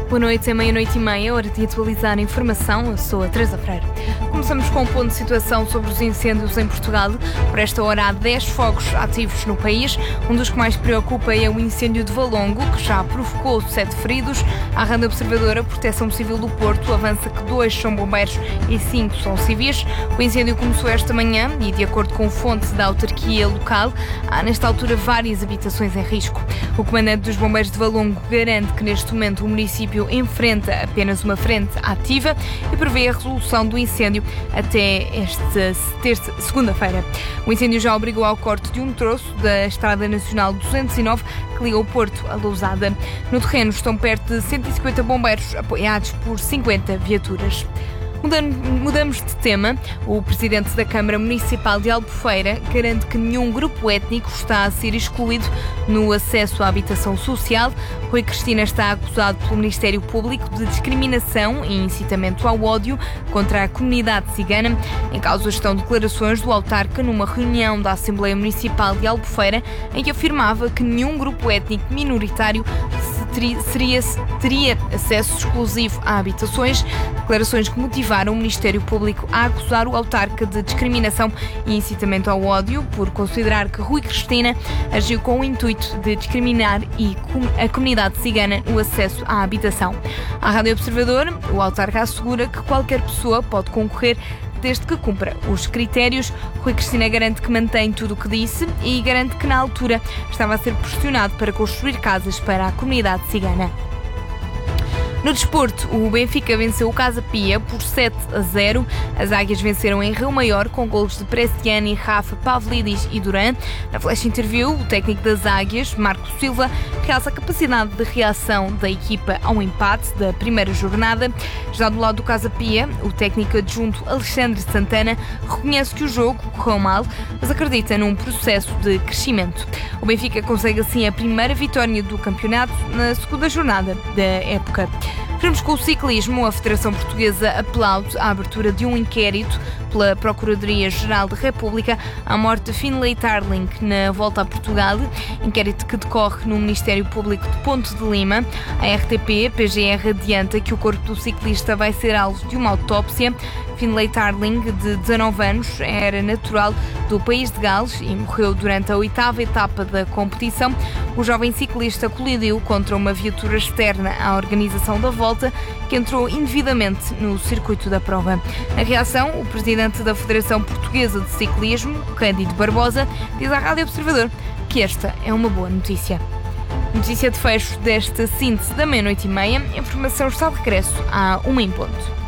Boa noite, é meia-noite e meia, hora de atualizar a informação. Eu sou a Teresa Freire. Começamos com um ponto de situação sobre os incêndios em Portugal. Por esta hora há 10 fogos ativos no país. Um dos que mais preocupa é o incêndio de Valongo, que já provocou 7 feridos. A Rádio Observadora, Proteção Civil do Porto, avança que 2 são bombeiros e 5 são civis. O incêndio começou esta manhã e, de acordo com fonte da autarquia local, há nesta altura várias habitações em risco. O comandante dos bombeiros de Valongo garante que neste momento o município enfrenta apenas uma frente ativa e prevê a resolução do incêndio até esta segunda-feira. O incêndio já obrigou ao corte de um troço da Estrada Nacional 209 que liga o Porto a Lousada. No terreno estão perto de 150 bombeiros apoiados por 50 viaturas. Mudamos de tema. O presidente da Câmara Municipal de Albufeira garante que nenhum grupo étnico está a ser excluído no acesso à habitação social. Rui Cristina está acusado pelo Ministério Público de discriminação e incitamento ao ódio contra a comunidade cigana. Em causa estão declarações do autarca numa reunião da Assembleia Municipal de Albufeira em que afirmava que nenhum grupo étnico minoritário teria acesso exclusivo a habitações, declarações que motivaram o Ministério Público a acusar o autarca de discriminação e incitamento ao ódio por considerar que Rui Cristina agiu com o intuito de discriminar a comunidade cigana no acesso à habitação. À Rádio Observador, o autarca assegura que qualquer pessoa pode concorrer desde que cumpra os critérios. Rui Cristina garante que mantém tudo o que disse e garante que na altura estava a ser pressionado para construir casas para a comunidade cigana. No desporto, o Benfica venceu o Casa Pia por 7-0. As Águias venceram em Rio Maior com golos de Prestiani, Rafa, Pavlidis e Duran. Na flash interview, o técnico das Águias, Marco Silva, realça a capacidade de reação da equipa ao empate da primeira jornada. Já do lado do Casa Pia, o técnico adjunto Alexandre Santana reconhece que o jogo correu mal, mas acredita num processo de crescimento. O Benfica consegue assim a primeira vitória do campeonato na segunda jornada da época. Vamos com o ciclismo. A Federação Portuguesa aplaude a abertura de um inquérito pela Procuradoria-Geral da República à morte de Finlay Tarling na volta a Portugal, inquérito que decorre no Ministério Público de Ponte de Lima. A RTP-PGR adianta que o corpo do ciclista vai ser alvo de uma autópsia. Finlay Tarling, de 19 anos, era natural do país de Gales e morreu durante a 8ª etapa da competição. O jovem ciclista colidiu contra uma viatura externa à organização da volta, que entrou indevidamente no circuito da prova. Na reação, o presidente da Federação Portuguesa de Ciclismo, Cândido Barbosa, diz à Rádio Observador que esta é uma boa notícia. Notícia de fecho desta síntese da meia-noite e meia. A informação está de regresso à 1 em ponto.